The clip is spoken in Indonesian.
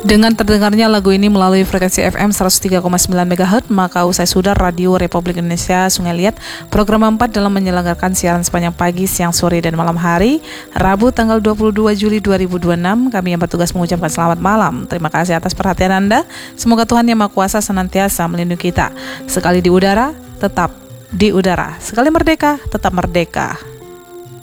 Dengan terdengarnya lagu ini melalui frekuensi FM 103,9 MHz, maka usai sudah Radio Republik Indonesia Sungai Liat program 4 dalam menyelenggarakan siaran sepanjang pagi, siang, sore, dan malam hari Rabu tanggal 22 Juli 2026. Kami yang bertugas mengucapkan selamat malam. Terima kasih atas perhatian Anda. Semoga Tuhan Yang Maha Kuasa senantiasa melindungi kita. Sekali di udara, tetap di udara. Sekali merdeka, tetap merdeka.